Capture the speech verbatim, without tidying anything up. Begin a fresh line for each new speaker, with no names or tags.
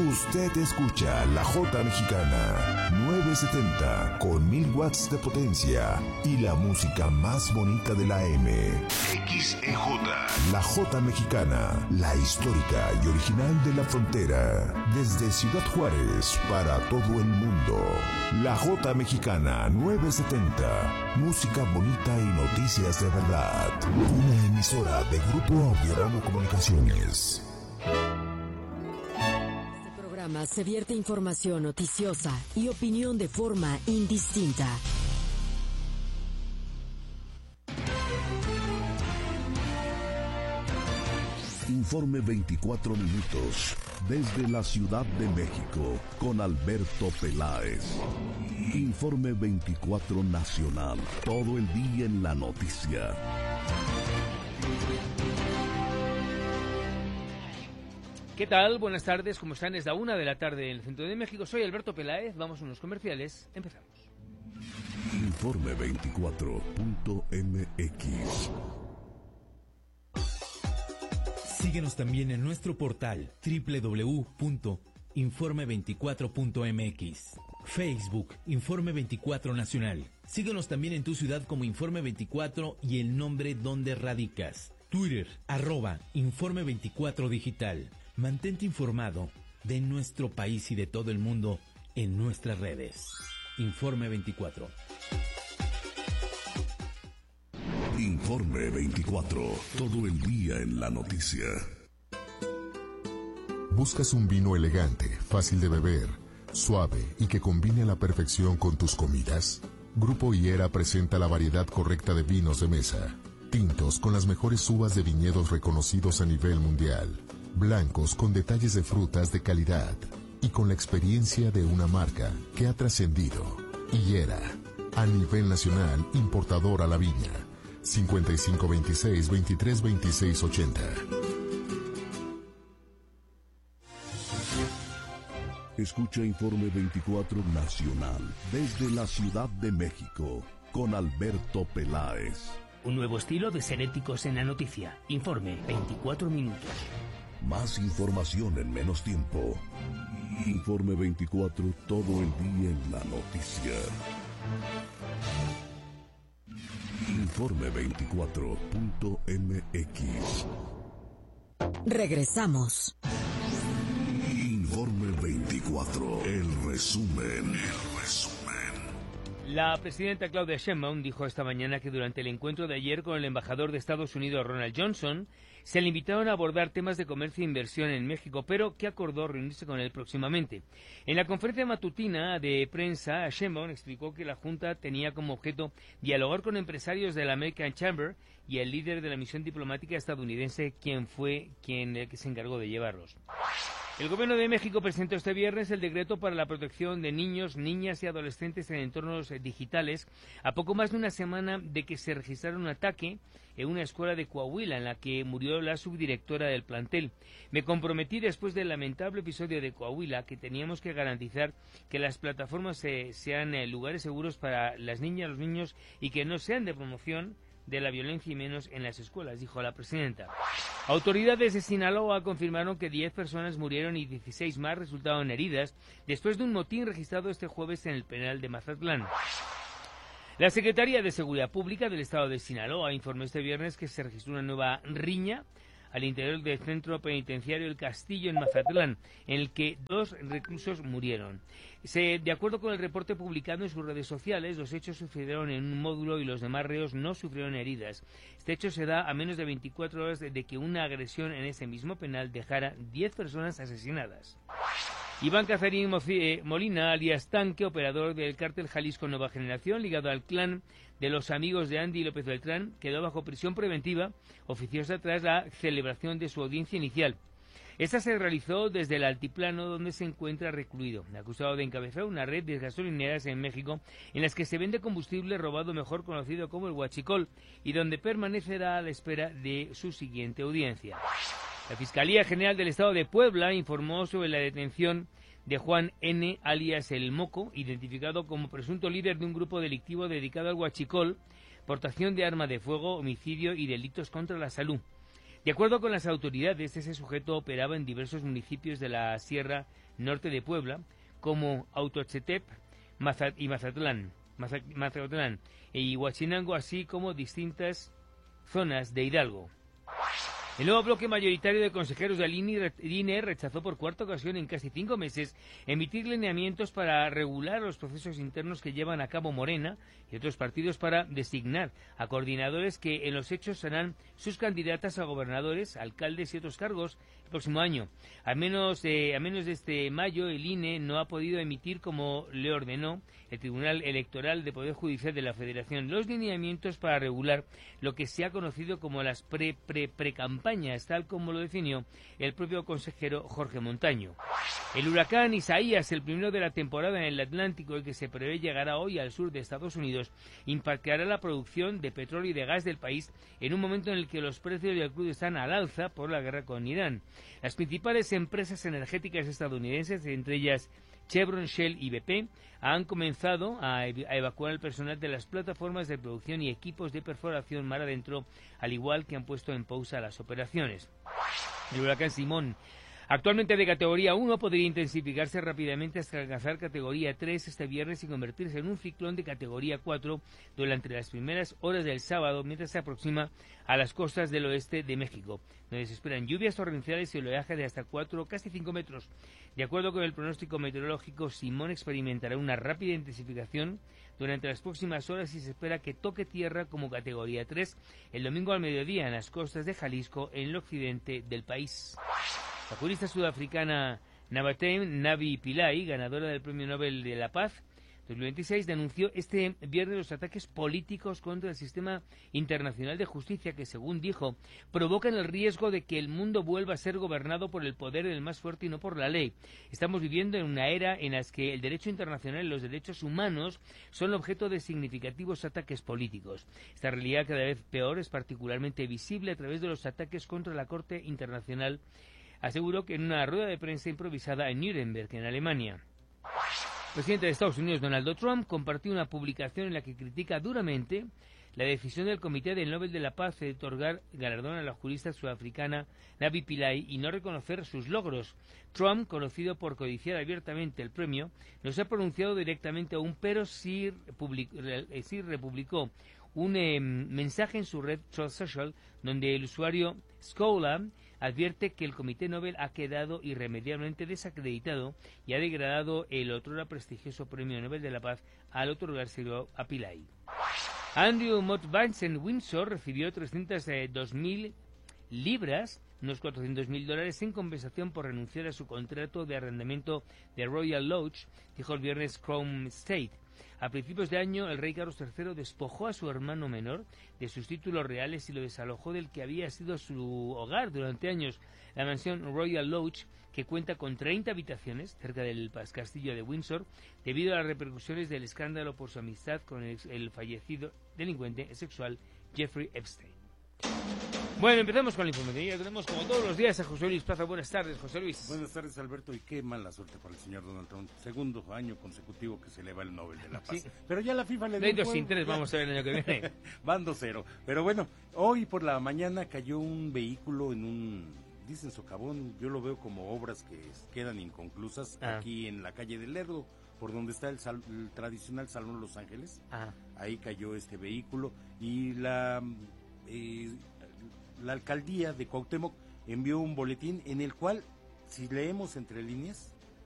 Usted escucha la Jota Mexicana nueve setenta con mil watts de potencia y la música más bonita de la M. X E J. La Jota Mexicana, la histórica y original de la frontera. Desde Ciudad Juárez para todo el mundo. La Jota Mexicana nueve setenta. Música bonita y noticias de verdad. Una emisora de Grupo Audiorama Comunicaciones.
Se vierte información noticiosa y opinión de forma indistinta.
Informe veinticuatro minutos desde la Ciudad de México con Alberto Peláez. Informe veinticuatro Nacional, todo el día en la noticia.
¿Qué tal? Buenas tardes, ¿cómo están? Es la una de la tarde en el centro de México. Soy Alberto Peláez, vamos a unos comerciales. Empezamos.
Informe veinticuatro punto m x.
Síguenos también en nuestro portal doble u doble u doble u punto informe veinticuatro punto m x. Facebook, Informe veinticuatro Nacional. Síguenos también en tu ciudad como Informe veinticuatro y el nombre donde radicas. Twitter, arroba Informe veinticuatro Digital. Mantente informado de nuestro país y de todo el mundo en nuestras redes. Informe veinticuatro.
Informe veinticuatro. Todo el día en la noticia.
¿Buscas un vino elegante, fácil de beber, suave y que combine a la perfección con tus comidas? Grupo Higuera presenta la variedad correcta de vinos de mesa. Tintos con las mejores uvas de viñedos reconocidos a nivel mundial. Blancos con detalles de frutas de calidad y con la experiencia de una marca que ha trascendido. Higuera, a nivel nacional, importador a la viña. cincuenta y cinco veintiséis veintitrés veintiséis ochenta.
Escucha Informe veinticuatro Nacional desde la Ciudad de México con Alberto Peláez.
Un nuevo estilo de ser éticos en la noticia. Informe veinticuatro minutos.
Más información en menos tiempo. Informe veinticuatro, todo el día en la noticia. Informe veinticuatro punto m x.
Regresamos.
Informe veinticuatro, el resumen. El resumen.
La presidenta Claudia Sheinbaum dijo esta mañana que durante el encuentro de ayer con el embajador de Estados Unidos, Ronald Johnson, se le invitaron a abordar temas de comercio e inversión en México, pero que acordó reunirse con él próximamente. En la conferencia matutina de prensa, Sheinbaum explicó que la Junta tenía como objeto dialogar con empresarios de la American Chamber y el líder de la misión diplomática estadounidense, quien fue quien el que se encargó de llevarlos. El Gobierno de México presentó este viernes el decreto para la protección de niños, niñas y adolescentes en entornos digitales, a poco más de una semana de que se registrara un ataque en una escuela de Coahuila en la que murió la subdirectora del plantel. Me comprometí después del lamentable episodio de Coahuila que teníamos que garantizar que las plataformas eh, sean eh, lugares seguros para las niñas, los niños y que no sean de promoción de la violencia y menos en las escuelas, dijo la presidenta. Autoridades de Sinaloa confirmaron que diez personas murieron y dieciséis más resultaron heridas después de un motín registrado este jueves en el penal de Mazatlán. La Secretaría de Seguridad Pública del Estado de Sinaloa informó este viernes que se registró una nueva riña al interior del centro penitenciario El Castillo en Mazatlán, en el que dos reclusos murieron. Se, de acuerdo con el reporte publicado en sus redes sociales, los hechos sucedieron en un módulo y los demás reos no sufrieron heridas. Este hecho se da a menos de veinticuatro horas de que una agresión en ese mismo penal dejara diez personas asesinadas. Iván Cazarín Molina, alias Tanque, operador del cártel Jalisco Nueva Generación, ligado al clan de los amigos de Andy López Beltrán, quedó bajo prisión preventiva oficiosa tras la celebración de su audiencia inicial. Esta se realizó desde el altiplano donde se encuentra recluido, acusado de encabezar una red de gasolineras en México en las que se vende combustible robado, mejor conocido como el huachicol, y donde permanecerá a la espera de su siguiente audiencia. La Fiscalía General del Estado de Puebla informó sobre la detención de Juan N., alias El Moco, identificado como presunto líder de un grupo delictivo dedicado al huachicol, portación de arma de fuego, homicidio y delitos contra la salud. De acuerdo con las autoridades, ese sujeto operaba en diversos municipios de la Sierra Norte de Puebla, como Autoxetep y Mazatlán, Mazatlán y Huachinango, así como distintas zonas de Hidalgo. El nuevo bloque mayoritario de consejeros del I N E rechazó por cuarta ocasión en casi cinco meses emitir lineamientos para regular los procesos internos que llevan a cabo Morena y otros partidos para designar a coordinadores que en los hechos serán sus candidatas a gobernadores, alcaldes y otros cargos el próximo año. A menos, eh, a menos de este mayo, el I N E no ha podido emitir, como le ordenó el Tribunal Electoral de Poder Judicial de la Federación, los lineamientos para regular lo que se ha conocido como las pre-pre-precampañas, tal como lo definió el propio consejero Jorge Montaño. El huracán Isaías, el primero de la temporada en el Atlántico y que se prevé llegará hoy al sur de Estados Unidos, impactará la producción de petróleo y de gas del país en un momento en el que los precios del crudo están al alza por la guerra con Irán. Las principales empresas energéticas estadounidenses, entre ellas Chevron, Shell y B P, han comenzado a, ev a evacuar el personal de las plataformas de producción y equipos de perforación mar adentro, al igual que han puesto en pausa las operaciones. El huracán Simón, actualmente de categoría uno, podría intensificarse rápidamente hasta alcanzar categoría tres este viernes y convertirse en un ciclón de categoría cuatro durante las primeras horas del sábado, mientras se aproxima a las costas del oeste de México, donde se esperan lluvias torrenciales y oleaje de hasta cuatro, casi cinco metros. De acuerdo con el pronóstico meteorológico, Simón experimentará una rápida intensificación durante las próximas horas y se espera que toque tierra como categoría tres el domingo al mediodía en las costas de Jalisco, en el occidente del país. La jurista sudafricana Navatem Navi Pillay, ganadora del Premio Nobel de la Paz dos mil veintiséis, denunció este viernes los ataques políticos contra el sistema internacional de justicia que, según dijo, provocan el riesgo de que el mundo vuelva a ser gobernado por el poder del más fuerte y no por la ley. Estamos viviendo en una era en la que el derecho internacional y los derechos humanos son objeto de significativos ataques políticos. Esta realidad, cada vez peor, es particularmente visible a través de los ataques contra la Corte Internacional, aseguró que en una rueda de prensa improvisada en Nuremberg, en Alemania. El presidente de Estados Unidos, Donald Trump, compartió una publicación en la que critica duramente la decisión del Comité del Nobel de la Paz de otorgar galardón a la jurista sudafricana Navi Pillay y no reconocer sus logros. Trump, conocido por codiciar abiertamente el premio, no se ha pronunciado directamente aún, pero sí, sí republicó un eh, mensaje en su red Truth Social, donde el usuario Scholar advierte que el Comité Nobel ha quedado irremediablemente desacreditado y ha degradado el otrora prestigioso Premio Nobel de la Paz al otorgárselo a Pillay. Andrew Mottvance en Windsor recibió trescientas dos mil libras, unos cuatrocientos mil dólares, en compensación por renunciar a su contrato de arrendamiento de Royal Lodge, dijo el viernes Chrome State. A principios de año, el rey Carlos tercero despojó a su hermano menor de sus títulos reales y lo desalojó del que había sido su hogar durante años. La mansión Royal Lodge, que cuenta con treinta habitaciones cerca del castillo de Windsor, debido a las repercusiones del escándalo por su amistad con el, el fallecido delincuente sexual Jeffrey Epstein. Bueno, empezamos con la información. Ya tenemos, como todos los días, a José Luis Plaza. Buenas tardes, José Luis.
Buenas tardes, Alberto. Y qué mala suerte para el señor Donald Trump. Segundo año consecutivo que se le va el Nobel de la Paz. Sí. Pero ya la FIFA le dio.
Sin tres, vamos a ver el año que viene.
Van dos cero. Pero bueno, hoy por la mañana cayó un vehículo en un, dicen socavón, yo lo veo como obras que quedan inconclusas, ah. aquí en la calle del Lerdo, por donde está el, sal, el tradicional Salón Los Ángeles. Ah. Ahí cayó este vehículo y la... Eh, la alcaldía de Cuauhtémoc envió un boletín en el cual, si leemos entre líneas,